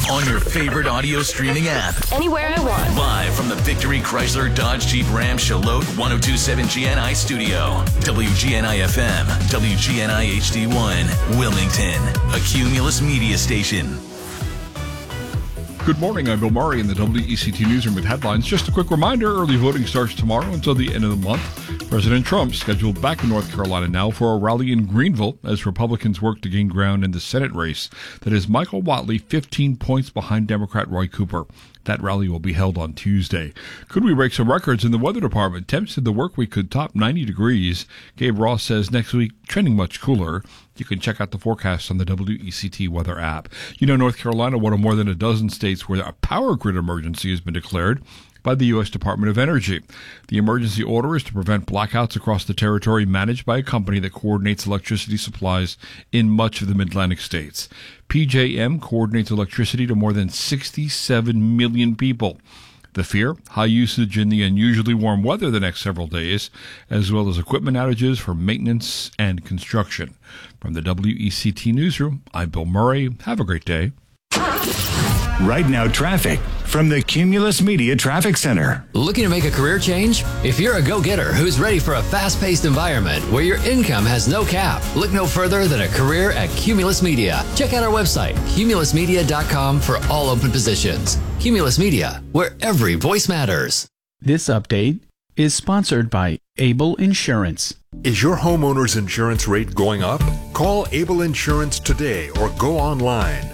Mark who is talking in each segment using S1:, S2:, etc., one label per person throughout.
S1: On your favorite audio streaming app.
S2: Anywhere I want.
S1: Live from the Victory Chrysler Dodge Jeep Ram Charlotte 1027 GNI studio. WGNI FM, WGNI HD1, Wilmington, a Cumulus media station.
S3: Good morning, I'm Bill Murray in the WECT Newsroom with headlines. Just a quick reminder, early voting starts tomorrow until the end of the month. President Trump scheduled back in North Carolina now for a rally in Greenville as Republicans work to gain ground in the Senate race. That is Michael Whatley 15 points behind Democrat Roy Cooper. That rally will be held on Tuesday. Could we break some records in the weather department? Temps in the work week could top 90 degrees. Gabe Ross says next week trending much cooler. You can check out the forecast on the WECT weather app. You know, North Carolina, one of more than a dozen states where a power grid emergency has been declared by the U.S. Department of Energy. The emergency order is to prevent blackouts across the territory managed by a company that coordinates electricity supplies in much of the Mid-Atlantic states. PJM coordinates electricity to more than 67 million people. The fear, high usage in the unusually warm weather the next several days, as well as equipment outages for maintenance and construction. From the WECT Newsroom, I'm Bill Murray. Have a great day.
S4: Right now, traffic from the Cumulus Media Traffic Center.
S5: Looking to make a career change? If you're a go-getter who's ready for a fast-paced environment where your income has no cap, look no further than a career at Cumulus Media. Check out our website, cumulusmedia.com, for all open positions. Cumulus Media, where every voice matters.
S6: This update is sponsored by Able Insurance.
S7: Is your homeowner's insurance rate going up? Call Able Insurance today or go online.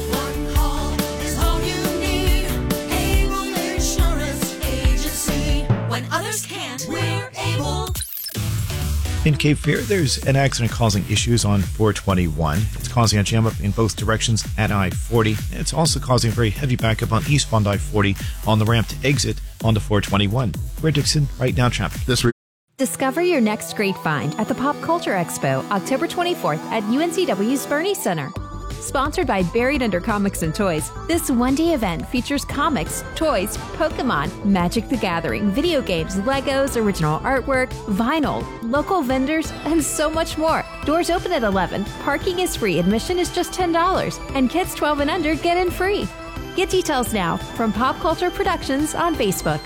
S8: In Cape Fear, there's an accident causing issues on 421. It's causing a jam up in both directions at I-40. It's also causing very heavy backup on eastbound I-40 on the ramp to exit onto 421. Brett Dixon, Right Now Traffic.
S9: Discover your next great find at the Pop Culture Expo, October 24th at UNCW's Bernie Center. Sponsored by Buried Under Comics and Toys, this one-day event features comics, toys, Pokemon, Magic the Gathering, video games, Legos, original artwork, vinyl, local vendors, and so much more. Doors open at 11, parking is free, admission is just $10, and kids 12 and under get in free. Get details now from Pop Culture Productions on Facebook.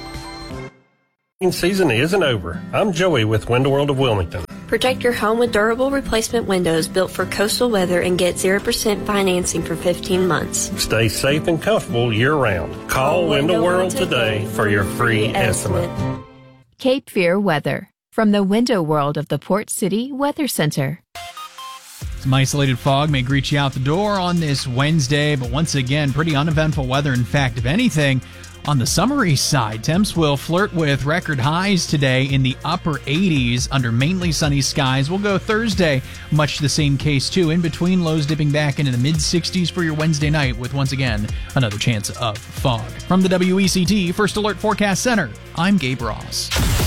S10: Season isn't over. I'm Joey with Window World of Wilmington.
S11: Protect your home with durable replacement windows built for coastal weather and get 0% financing for 15 months.
S10: Stay safe and comfortable year-round. Call Window World today for your free estimate.
S9: Cape Fear weather from the Window World of the Port City Weather Center.
S12: Some isolated fog may greet you out the door on this Wednesday, but once again, pretty uneventful weather. In fact, if anything, on the summery side, temps will flirt with record highs today in the upper 80s under mainly sunny skies. We'll go Thursday, much the same case too. In between, lows dipping back into the mid-60s for your Wednesday night with, once again, another chance of fog. From the WECT First Alert Forecast Center, I'm Gabe Ross.